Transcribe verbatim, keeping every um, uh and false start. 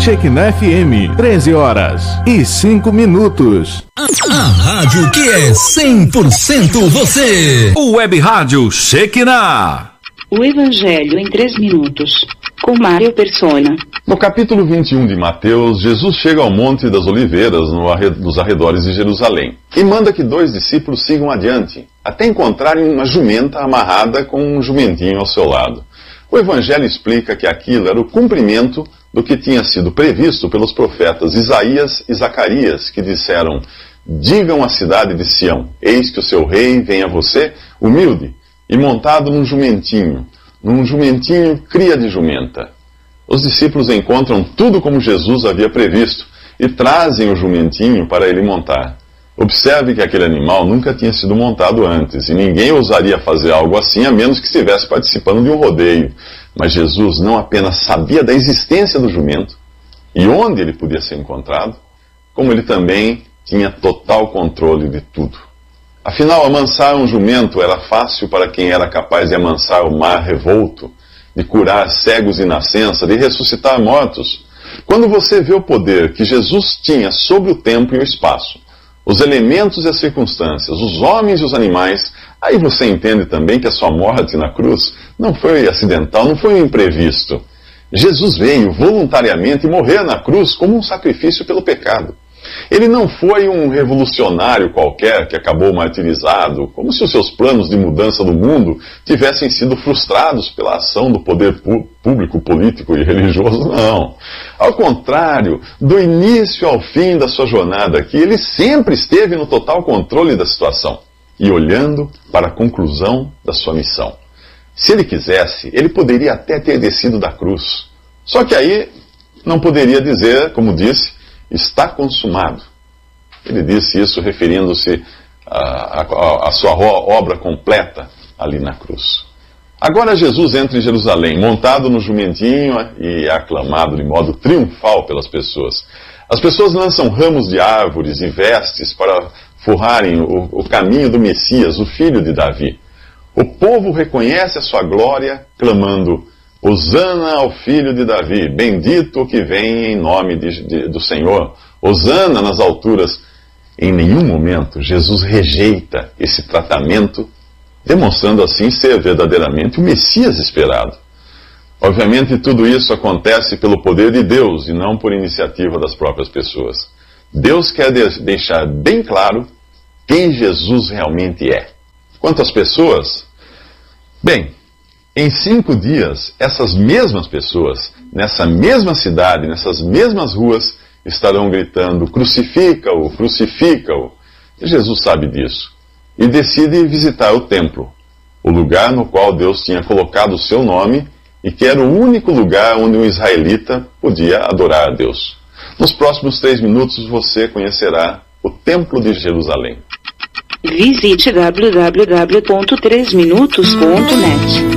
Shekinah F M, treze horas e cinco minutos. A rádio que é cem por cento você. O Web Rádio Shekinah. O Evangelho em três minutos, com Mário Persona. No capítulo vinte e um de Mateus, Jesus chega ao Monte das Oliveiras, no arred- nos arredores de Jerusalém, e manda que dois discípulos sigam adiante, até encontrarem uma jumenta amarrada com um jumentinho ao seu lado. O Evangelho explica que aquilo era o cumprimento do que tinha sido previsto pelos profetas Isaías e Zacarias, que disseram: digam à cidade de Sião, eis que o seu rei vem a você, humilde, e montado num jumentinho, num jumentinho cria de jumenta. Os discípulos encontram tudo como Jesus havia previsto e trazem o jumentinho para ele montar. Observe que aquele animal nunca tinha sido montado antes, e ninguém ousaria fazer algo assim a menos que estivesse participando de um rodeio. Mas Jesus não apenas sabia da existência do jumento e onde ele podia ser encontrado, como ele também tinha total controle de tudo. Afinal, amansar um jumento era fácil para quem era capaz de amansar o mar revolto, de curar cegos de nascença, de ressuscitar mortos. Quando você vê o poder que Jesus tinha sobre o tempo e o espaço, os elementos e as circunstâncias, os homens e os animais, aí você entende também que a sua morte na cruz não foi acidental, não foi um imprevisto. Jesus veio voluntariamente morrer na cruz como um sacrifício pelo pecado. Ele não foi um revolucionário qualquer que acabou martirizado, como se os seus planos de mudança do mundo tivessem sido frustrados pela ação do poder público, político e religioso, não. Ao contrário, do início ao fim da sua jornada aqui, ele sempre esteve no total controle da situação e olhando para a conclusão da sua missão. Se ele quisesse, ele poderia até ter descido da cruz. Só que aí não poderia dizer, como disse, está consumado. Ele disse isso referindo-se à sua obra completa ali na cruz. Agora Jesus entra em Jerusalém, montado no jumentinho e aclamado de modo triunfal pelas pessoas. As pessoas lançam ramos de árvores e vestes para forrarem o, o caminho do Messias, o filho de Davi. O povo reconhece a sua glória, clamando: Hosana ao filho de Davi, bendito o que vem em nome de, de, do Senhor. Hosana nas alturas. Em nenhum momento Jesus rejeita esse tratamento, demonstrando assim ser verdadeiramente o Messias esperado. Obviamente tudo isso acontece pelo poder de Deus e não por iniciativa das próprias pessoas. Deus quer de- deixar bem claro quem Jesus realmente é. Quanto às pessoas, bem, em cinco dias, essas mesmas pessoas, nessa mesma cidade, nessas mesmas ruas, estarão gritando: crucifica-o, crucifica-o. E Jesus sabe disso. E decide visitar o templo, o lugar no qual Deus tinha colocado o seu nome e que era o único lugar onde um israelita podia adorar a Deus. Nos próximos três minutos você conhecerá o Templo de Jerusalém. Visite w w w ponto três minutos ponto net.